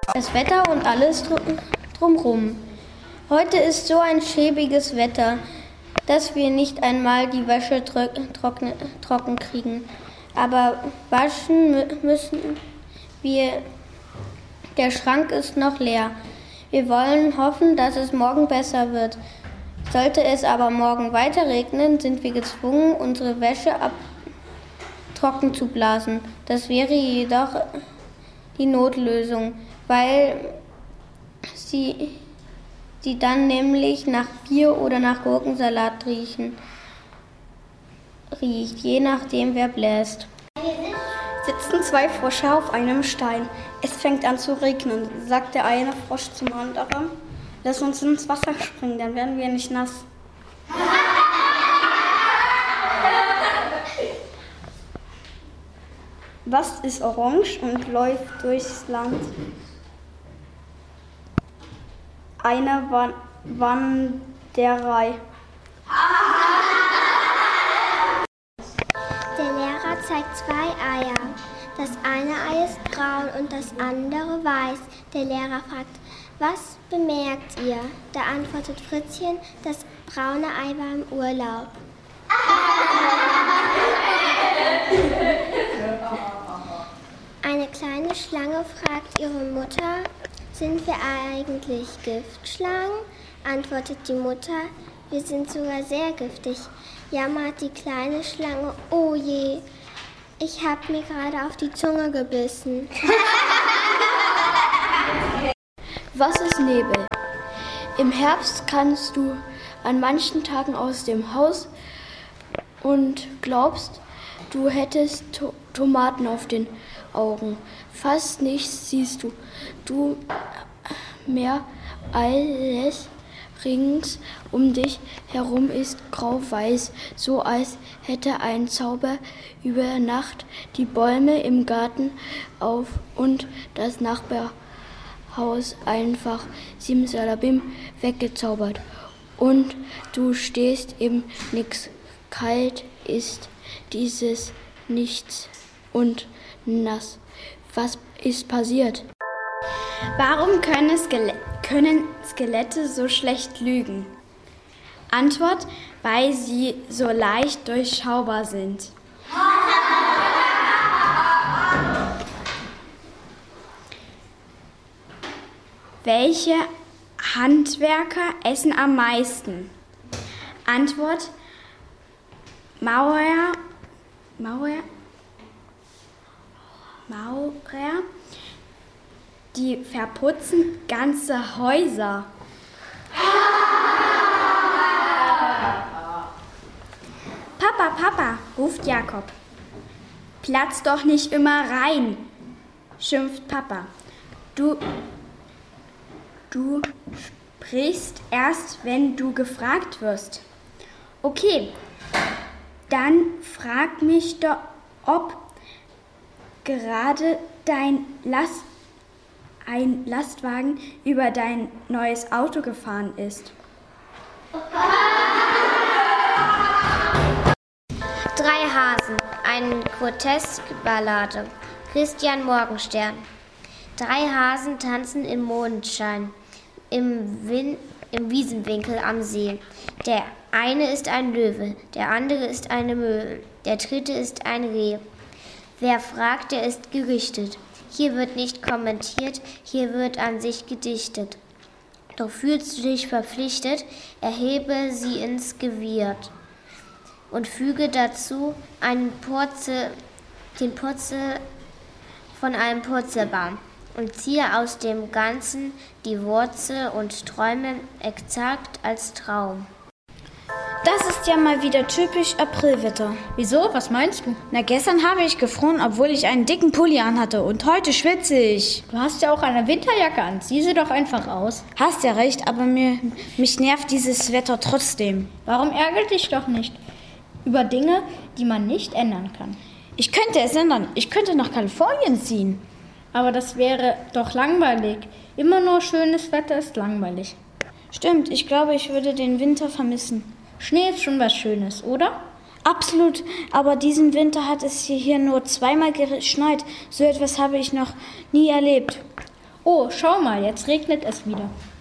Das Wetter und alles drumherum. Heute ist so ein schäbiges Wetter, dass wir nicht einmal die Wäsche trocken kriegen. Aber waschen müssen wir. Der Schrank ist noch leer. Wir wollen hoffen, dass es morgen besser wird. Sollte es aber morgen weiter regnen, sind wir gezwungen, unsere Wäsche trocken zu blasen. Das wäre jedoch die Notlösung, weil sie dann nämlich nach Bier oder nach Gurkensalat riecht, je nachdem wer bläst. Sitzen zwei Frösche auf einem Stein. Es fängt an zu regnen, sagt der eine Frosch zum anderen. Lass uns ins Wasser springen, dann werden wir nicht nass. Was ist orange und läuft durchs Land? Eine Wanderei. Der Lehrer zeigt zwei Eier. Das eine Ei ist braun und das andere weiß. Der Lehrer fragt, was bemerkt ihr? Da antwortet Fritzchen, das braune Ei war im Urlaub. Eine kleine Schlange fragt ihre Mutter, sind wir eigentlich Giftschlangen? Antwortet die Mutter, wir sind sogar sehr giftig. Jammert die kleine Schlange, oh je, ich habe mir gerade auf die Zunge gebissen. Was ist Nebel? Im Herbst kannst du an manchen Tagen aus dem Haus und glaubst, du hättest Tomaten auf den Augen. Fast nichts siehst du mehr. Alles rings um dich herum ist grau-weiß, so als hätte ein Zauber über Nacht die Bäume im Garten auf und das Nachbarhaus einfach simsalabim weggezaubert. Und du stehst im Nix. Kalt ist dieses Nichts und nass. Was ist passiert? Warum können Skelette so schlecht lügen? Antwort, weil sie so leicht durchschaubar sind. Welche Handwerker essen am meisten? Antwort, Maurer, die verputzen ganze Häuser. Papa, Papa, ruft Jakob. Platz doch nicht immer rein, schimpft Papa. Du sprichst erst, wenn du gefragt wirst. Okay, dann frag mich doch, ob gerade ein Lastwagen über dein neues Auto gefahren ist. 3 Hasen, eine Grotesk-Ballade. Christian Morgenstern. 3 Hasen tanzen im Mondschein, im Wiesenwinkel am See. Der eine ist ein Löwe, der andere ist eine Möwe, der dritte ist ein Reh. Wer fragt, der ist gerichtet. Hier wird nicht kommentiert, hier wird an sich gedichtet. Doch fühlst du dich verpflichtet, erhebe sie ins Gewirr und füge dazu den Purzel von einem Purzelbaum und ziehe aus dem Ganzen die Wurzel und träume exakt als Traum. Das ist ja mal wieder typisch Aprilwetter. Wieso? Was meinst du? Na, gestern habe ich gefroren, obwohl ich einen dicken Pulli anhatte. Und heute schwitze ich. Du hast ja auch eine Winterjacke an. Sieh sie doch einfach aus. Hast ja recht, aber mich nervt dieses Wetter trotzdem. Warum ärgert dich doch nicht über Dinge, die man nicht ändern kann? Ich könnte es ändern. Ich könnte nach Kalifornien ziehen. Aber das wäre doch langweilig. Immer nur schönes Wetter ist langweilig. Stimmt, ich glaube, ich würde den Winter vermissen. Schnee ist schon was Schönes, oder? Absolut, aber diesen Winter hat es hier nur 2-mal geschneit. So etwas habe ich noch nie erlebt. Oh, schau mal, jetzt regnet es wieder.